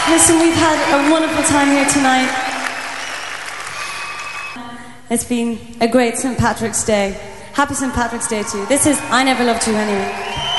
Listen, we've had a wonderful time here tonight. It's been a great St. Patrick's Day. Happy St. Patrick's Day to you. This is I Never Loved You Anyway.